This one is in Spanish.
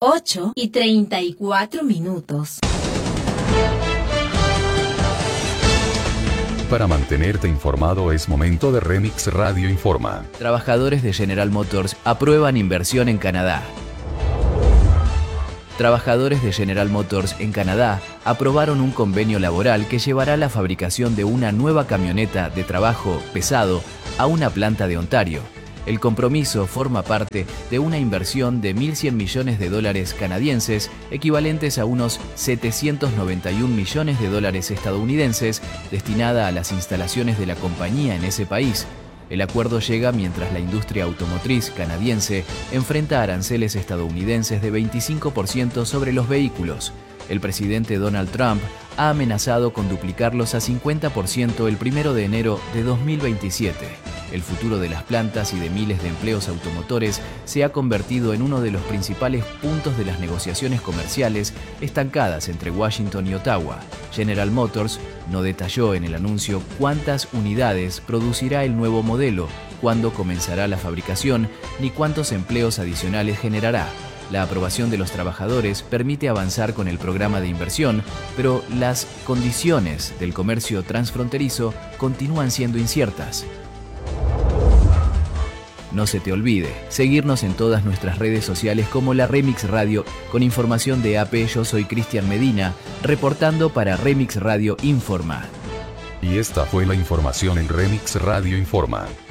8:34. Para mantenerte informado es momento de Remix Radio Informa. Trabajadores de General Motors aprueban inversión en Canadá. Trabajadores de General Motors en Canadá aprobaron un convenio laboral que llevará la fabricación de una nueva camioneta de trabajo pesado a una planta de Ontario. El compromiso forma parte de una inversión de $1.100 millones canadienses, equivalentes a unos $791 millones estadounidenses, destinada a las instalaciones de la compañía en ese país. El acuerdo llega mientras la industria automotriz canadiense enfrenta aranceles estadounidenses de 25% sobre los vehículos. El presidente Donald Trump ha amenazado con duplicarlos a 50% el 1 de enero de 2027. El futuro de las plantas y de miles de empleos automotores se ha convertido en uno de los principales puntos de las negociaciones comerciales estancadas entre Washington y Ottawa. General Motors no detalló en el anuncio cuántas unidades producirá el nuevo modelo, cuándo comenzará la fabricación, ni cuántos empleos adicionales generará. La aprobación de los trabajadores permite avanzar con el programa de inversión, pero las condiciones del comercio transfronterizo continúan siendo inciertas. No se te olvide seguirnos en todas nuestras redes sociales como la Remix Radio con información de AP. Yo soy Cristian Medina, reportando para Remix Radio Informa. Y esta fue la información en Remix Radio Informa.